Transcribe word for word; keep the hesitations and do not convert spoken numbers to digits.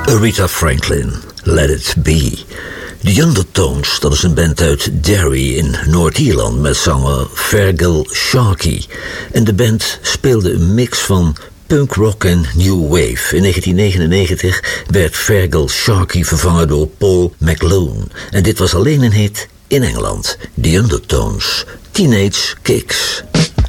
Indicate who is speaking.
Speaker 1: Aretha Franklin, Let It Be. The Undertones, dat is een band uit Derry in Noord-Ierland met zanger Feargal Sharkey. En de band speelde een mix van punk rock en new wave. In negentien negenennegentig werd Feargal Sharkey vervangen door Paul McLoone. En dit was alleen een hit in Engeland. The Undertones, Teenage Kicks.